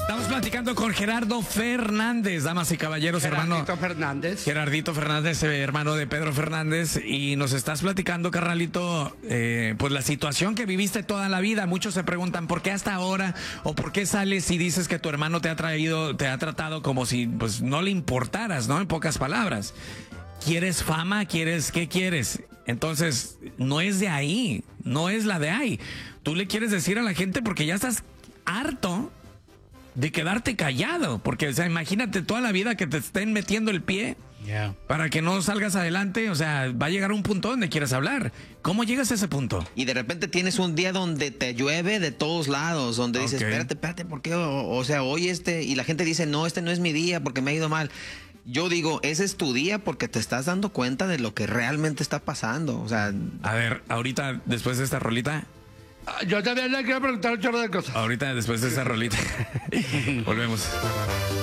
Estamos platicando con Gerardo Fernández, damas y caballeros, Gerardito Fernández. Gerardito Fernández, hermano de Pedro Fernández, y nos estás platicando, carnalito, pues la situación que viviste toda la vida. Muchos se preguntan por qué hasta ahora, o por qué sales y dices que tu hermano te ha tratado como si pues no le importaras, ¿no? En pocas palabras. ¿Quieres fama? ¿Qué quieres? Entonces, no es de ahí, no es la de ahí. Tú le quieres decir a la gente porque ya estás harto de quedarte callado, porque, o sea, imagínate toda la vida que te estén metiendo el pie para que no salgas adelante. O sea, va a llegar un punto donde quieres hablar. ¿Cómo llegas a ese punto? Y de repente tienes un día donde te llueve de todos lados, donde dices, espérate, ¿por qué? O sea, hoy y la gente dice, no, este no es mi día porque me ha ido mal. Yo digo, ese es tu día porque te estás dando cuenta de lo que realmente está pasando. O sea, a ver, ahorita, después de esta rolita. Yo también le quiero preguntar un chorro de cosas. Ahorita, después de esta rolita. Volvemos.